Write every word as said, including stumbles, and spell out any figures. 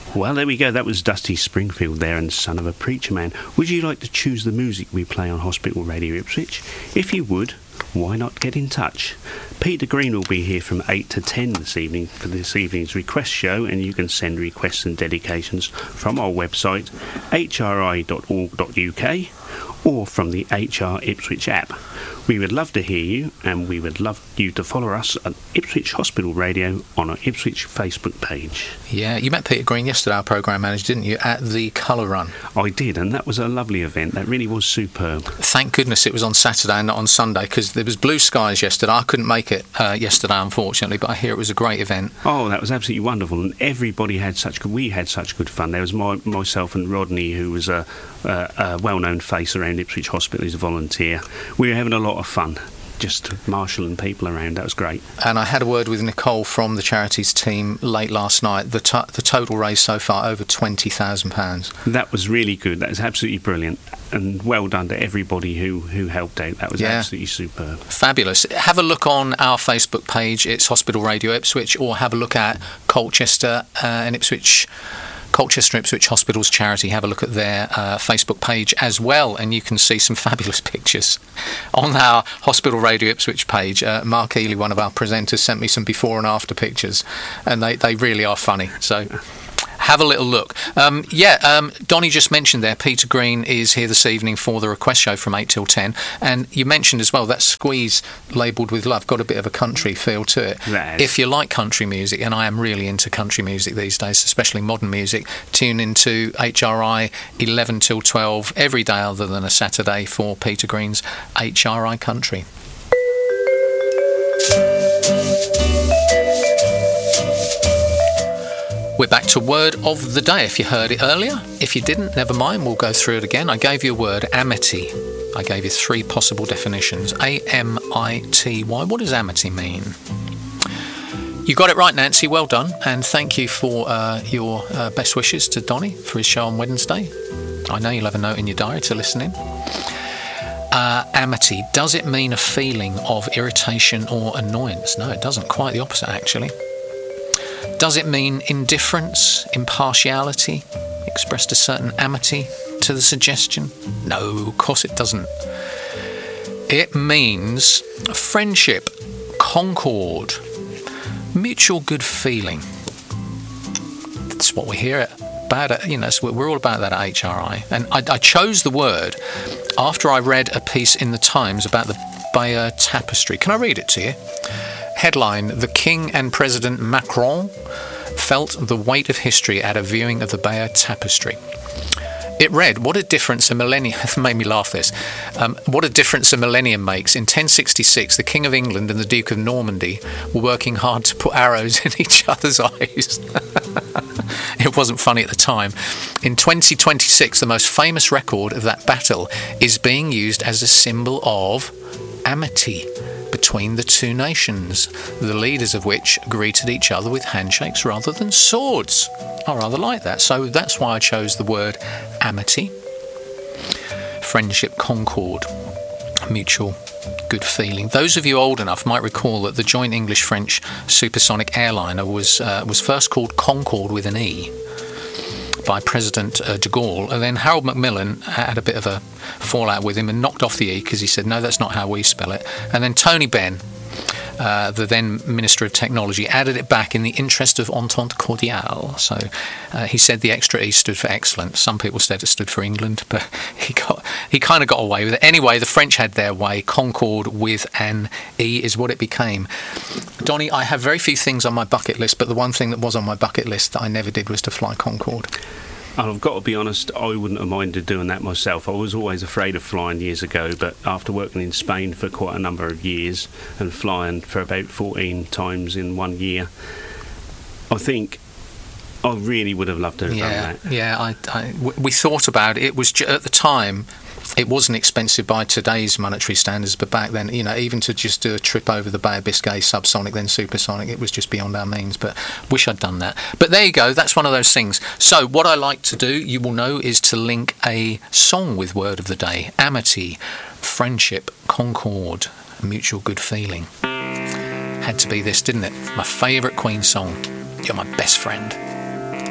Well, there we go. That was Dusty Springfield there and Son of a Preacher Man. Would you like to choose the music we play on Hospital Radio Ipswich? If you would, why not get in touch? Peter Green will be here from eight to ten this evening for this evening's request show, and you can send requests and dedications from our website, h r i dot org dot u k, or from the H R Ipswich app. We would love to hear you, and we would love you to follow us at Ipswich Hospital Radio on our Ipswich Facebook page. Yeah, you met Peter Green yesterday, our programme manager, didn't you, at the Colour Run? I did, and that was a lovely event. That really was superb. Thank goodness it was on Saturday and not on Sunday, because there was blue skies yesterday. I couldn't make it uh, yesterday, unfortunately, but I hear it was a great event. Oh, that was absolutely wonderful, and everybody had such good, we had such good fun. There was my, myself and Rodney, who was a, a, a well-known face around Ipswich Hospital as a volunteer. We were having a lot of fun, just marshalling people around. That was great. And I had a word with Nicole from the charities team late last night. The, to- the total raised so far, over twenty thousand pounds. That was really good. That was absolutely brilliant. And well done to everybody who, who helped out. That was yeah. absolutely superb. Fabulous. Have a look on our Facebook page. It's Hospital Radio Ipswich, or have a look at Colchester uh, and Ipswich... Colchester Ipswich Hospitals Charity. Have a look at their uh, Facebook page as well, and you can see some fabulous pictures on our Hospital Radio Ipswich page. Uh, Mark Ely, one of our presenters, sent me some before and after pictures, and they, they really are funny. So have a little look. Um, yeah, um, Donnie just mentioned there, Peter Green is here this evening for the request show from eight till ten, and you mentioned as well that Squeeze labelled with love got a bit of a country feel to it. Right. If you like country music, and I am really into country music these days, especially modern music, tune into H R I eleven till twelve every day other than a Saturday for Peter Green's H R I Country. We're back to Word of the Day. If you heard it earlier, if you didn't, never mind, we'll go through it again. I gave you a word, amity. I gave you three possible definitions. A M I T Y. What does amity mean? You got it right, Nancy. Well done. And thank you for uh, your uh, best wishes to Donnie for his show on Wednesday. I know you'll have a note in your diary to listen in. Uh, amity. Does it mean a feeling of irritation or annoyance? No, it doesn't. Quite the opposite, actually. Does it mean indifference, impartiality, expressed a certain amity to the suggestion? No, of course it doesn't. It means friendship, concord, mutual good feeling. That's what we hear about it. You know, so we're all about that at H R I. And I, I chose the word after I read a piece in the Times about the Bayeux Tapestry. Can I read it to you? Headline: The King and President Macron felt the weight of history at a viewing of the Bayeux Tapestry. It read, what a difference a millennium... made me laugh this. Um, what a difference a millennium makes. In ten sixty-six, the King of England and the Duke of Normandy were working hard to put arrows in each other's eyes. It wasn't funny at the time. In twenty twenty-six, the most famous record of that battle is being used as a symbol of amity between the two nations, the leaders of which greeted each other with handshakes rather than swords. I rather like that, so that's why I chose the word amity. Friendship, concord, mutual good feeling. Those of you old enough might recall that the joint English-French supersonic airliner was uh, was first called Concorde with an E by President uh, de Gaulle, and then Harold Macmillan had a bit of a fallout with him and knocked off the E because he said, no, that's not how we spell it. And then Tony Benn, uh, the then Minister of Technology, added it back in the interest of entente cordiale. So uh, he said the extra E stood for excellent. Some people said it stood for England, but he got he kind of got away with it. Anyway, the French had their way. Concorde with an E is what it became. Donnie, I have very few things on my bucket list, but the one thing that was on my bucket list that I never did was to fly Concorde. And I've got to be honest, I wouldn't have minded doing that myself. I was always afraid of flying years ago, but after working in Spain for quite a number of years and flying for about fourteen times in one year, I think I really would have loved to have yeah, done that. Yeah, I, I, we thought about it. It was at the time, it wasn't expensive by today's monetary standards, but back then, you know, even to just do a trip over the Bay of Biscay, subsonic, then supersonic, it was just beyond our means. But wish I'd done that. But there you go. That's one of those things. So what I like to do, you will know, is to link a song with word of the day. Amity, friendship, concord, mutual good feeling. Had to be this, didn't it? My favourite Queen song. You're my best friend.